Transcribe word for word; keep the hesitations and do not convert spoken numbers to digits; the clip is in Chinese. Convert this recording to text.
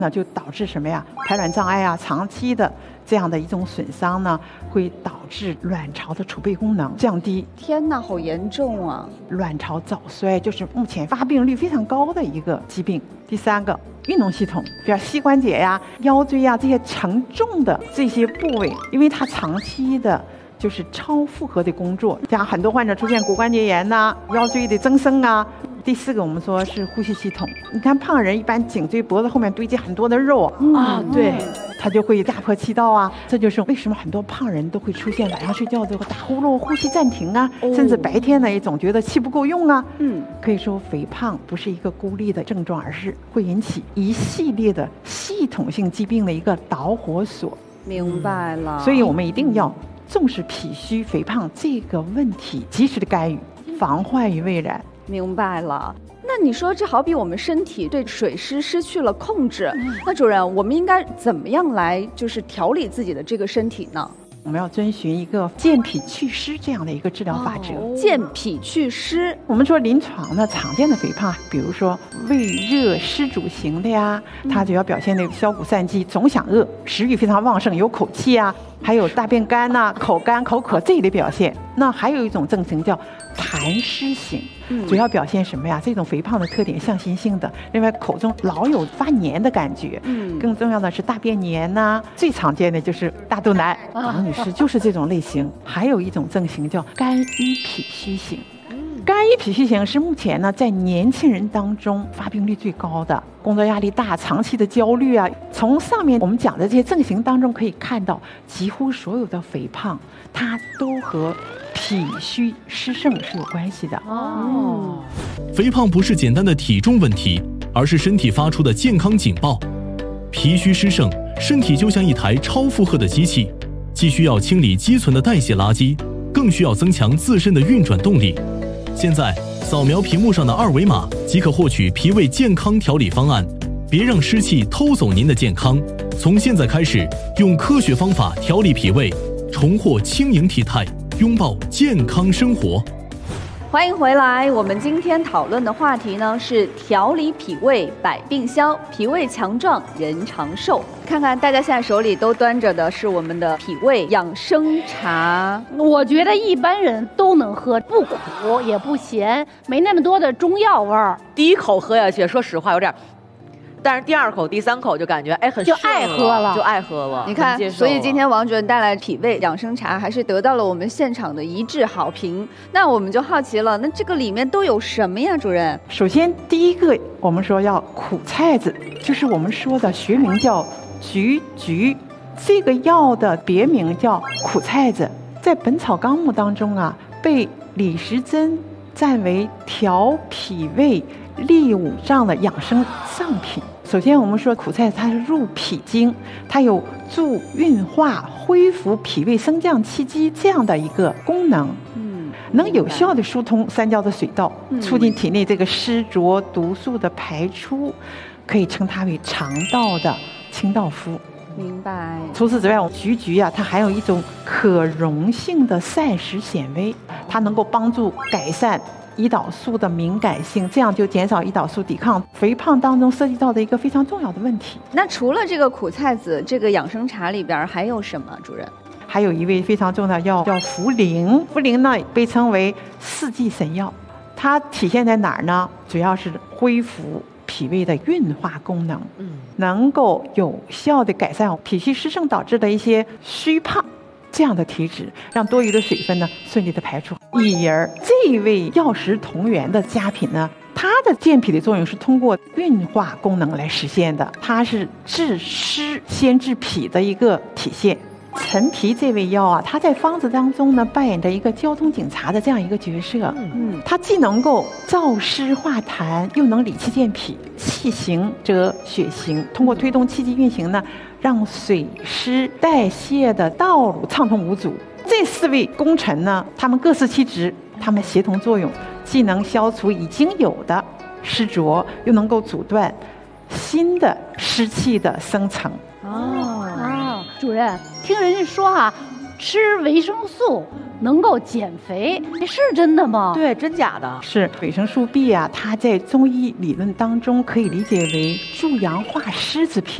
那就导致什么呀？排卵障碍啊，长期的这样的一种损伤呢，会导致卵巢的储备功能降低。 天哪，好严重啊！ 卵巢早衰就是目前发病率非常高的一个疾病。第三个，运动系统，比如膝关节呀、腰椎呀这些承重的这些部位，因为它长期的就是超负荷的工作，像很多患者出现骨关节炎呐、腰椎的增生啊。第四个，我们说是呼吸系统。你看胖人一般颈椎脖子后面堆积很多的肉啊，对， 他就会压迫气道啊。这就是为什么很多胖人都会出现晚上睡觉之后打呼噜、呼吸暂停啊，哦、甚至白天呢也总觉得气不够用啊。嗯，可以说肥胖不是一个孤立的症状，而是会引起一系列的系统性疾病的一个导火索。 明白了。 所以我们一定要重视脾虚肥胖这个问题，及时的干预，防患于未然。 明白了。那你说这好比我们身体对水湿失去了控制，嗯、那主任，我们应该怎么样来就是调理自己的这个身体呢？ 我们要遵循一个健脾祛湿这样的一个治疗法则。 哦、健脾祛湿， 我们说临床呢常见的肥胖，比如说胃热湿阻型的呀，它主要表现那个消谷散饥、总想饿、食欲非常旺盛、有口气啊，还有大便干呐、啊、口干、口渴这一类表现。那还有一种症型叫痰湿型。主要表现什么呀？这种肥胖的特点向心性的，另外口中老有发黏的感觉，嗯，更重要的是大便黏呐、啊。最常见的就是大肚腩，王女士就是这种类型。还有一种症型叫肝郁脾虚型。肝郁脾虚型是目前呢在年轻人当中发病率最高的，工作压力大、长期的焦虑啊。从上面我们讲的这些症型当中可以看到，几乎所有的肥胖，它都和脾虚湿盛是有关系的。 哦，肥胖不是简单的体重问题，而是身体发出的健康警报。脾虚湿盛，身体就像一台超负荷的机器，既需要清理积存的代谢垃圾，更需要增强自身的运转动力。现在扫描屏幕上的二维码即可获取脾胃健康调理方案，别让湿气偷走您的健康。从现在开始，用科学方法调理脾胃，重获轻盈体态，拥抱健康生活。 欢迎回来，我们今天讨论的话题呢是调理脾胃百病消，脾胃强壮人长寿。看看大家现在手里都端着的是我们的脾胃养生茶， 我觉得一般人都能喝，不苦也不咸，没那么多的中药味儿。 第一口喝下去，说实话有点。但是第二口、第三口就感觉哎很就爱喝了， 就爱喝了。 你看，所以今天王主任带来脾胃养生茶，还是得到了我们现场的一致好评。那我们就好奇了，那这个里面都有什么呀，主任？ 首先第一个，我们说要苦菜子，就是我们说的学名叫菊菊，这个药的别名叫苦菜子，在《本草纲目》当中啊，被李时珍赞为调脾胃利五脏的养生上品。首先我们说苦菜它是入脾经，它有助运化、恢复脾胃升降气机这样的一个功能，嗯，能有效的疏通三焦的水道，促进体内这个湿浊毒素的排出，可以称它为肠道的清道夫。 明白。 除此之外，菊菊啊，它含有一种可溶性的膳食纤维，它能够帮助改善胰岛素的敏感性，这样就减少胰岛素抵抗肥胖当中涉及到的一个非常重要的问题。 那除了这个苦菜子，这个养生茶里边还有什么，主任？ 还有一味非常重要的药叫茯苓，茯苓呢被称为四季神药，它体现在哪儿呢？主要是恢复脾胃的运化功能，嗯，能够有效的改善脾虚湿盛导致的一些虚胖这样的体质，让多余的水分呢顺利的排出。以而这位药食同源的佳品呢，它的健脾的作用是通过运化功能来实现的，它是治湿先治脾的一个体现。陈皮这味药啊，它在方子当中呢扮演着一个交通警察的这样一个角色。嗯，它既能够燥湿化痰，又能理气健脾，气行则血行，通过推动气机运行呢，让水湿代谢的道路畅通无阻。这四位功臣呢，他们各司其职，他们协同作用，既能消除已经有的湿浊，又能够阻断新的湿气的生成。 哦。主任，听人家说哈、啊， 吃维生素能够减肥，是真的吗？ 对，真假的？ 是维生素 B 啊，它在中医理论当中可以理解为助阳化湿之品。